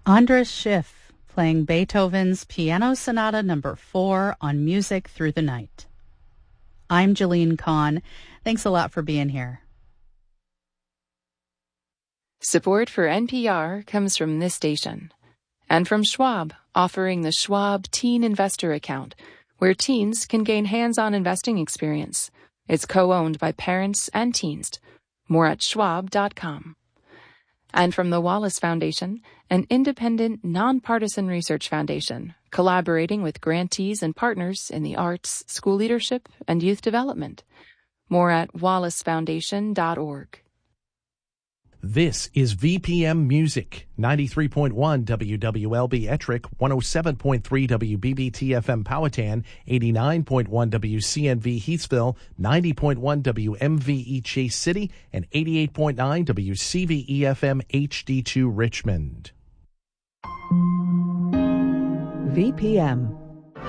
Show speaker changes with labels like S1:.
S1: Andras Schiff playing Beethoven's Piano Sonata No. 4 on Music Through the Night. I'm Jalene Kahn. Thanks a lot for being here.
S2: Support for NPR comes from this station and from Schwab, offering the Schwab Teen Investor Account, where teens can gain hands-on investing experience. It's co-owned by parents and teens. More at schwab.com. And from the Wallace Foundation, an independent, nonpartisan research foundation collaborating with grantees and partners in the arts, school leadership, and youth development. More at wallacefoundation.org.
S3: This is VPM Music, 93.1 WWLB Ettrick, 107.3 WBBT-FM Powhatan, 89.1 WCNV Heathsville, 90.1 WMVE Chase City, and 88.9 WCVE-FM HD2 Richmond.
S4: VPM,